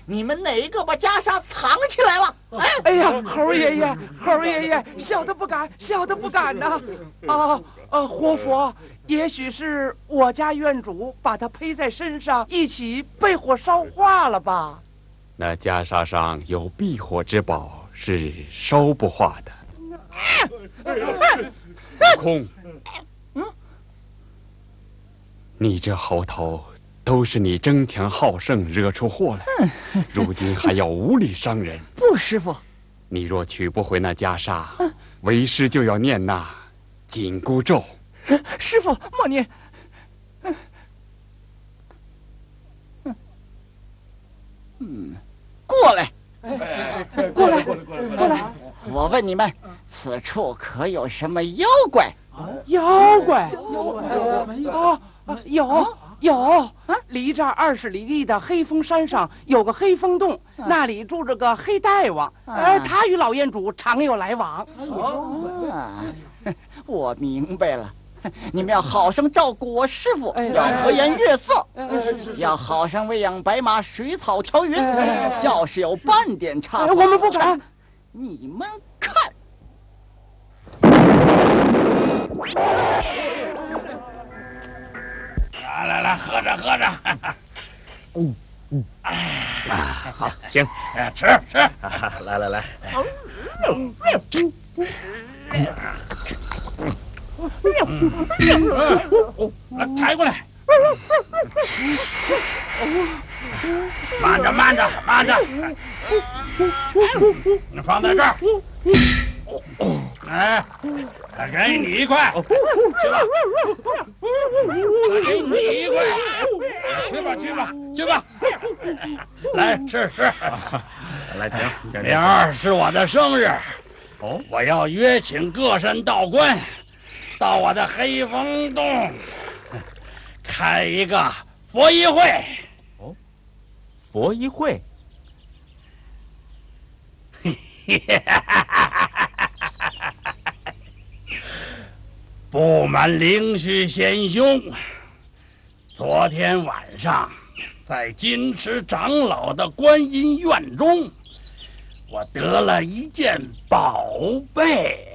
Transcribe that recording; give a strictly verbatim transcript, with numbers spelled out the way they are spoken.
你们哪个把袈裟藏起来了？哎， 哎呀，猴爷爷，猴爷爷，小的不敢，小的不敢呐！啊，呃，活佛，也许是我家院主把它披在身上，一起被火烧化了吧？ 那袈裟上有避火之宝，是烧不化的。悟空，嗯，你这猴头。都是你争强好胜惹出祸来，如今还要无理伤人。 不，师傅， 你若取不回那袈裟，为师就要念那紧箍咒。 师傅，莫念。嗯，过来， 过来，过来。 我问你们，此处可有什么妖怪？ 妖怪？啊，有。有啊，离这儿二十里地的黑风山上有个黑风洞，那里住着个黑大王，呃，他与老院主常有来往。 啊，我明白了，你们要好生照顾我师傅，要和颜悦色，要好生喂养白马，水草调匀。要是有半点差错， 我们不敢。 你们看。 来来来，喝着喝着。 嗯嗯啊，好，请， 哎，吃吃。 来来来。 来，抬过来。慢着慢着慢着，你放在这儿。哎，给你一块，去吧。给你一块，去吧去吧去吧。来吃吃。 来，请。 明儿是我的生日，哦，我要约请各山道观到我的黑风洞开一个佛衣会。 哦，佛衣会。 不瞒灵虚贤兄，昨天晚上在金池长老的观音院中，我得了一件宝贝。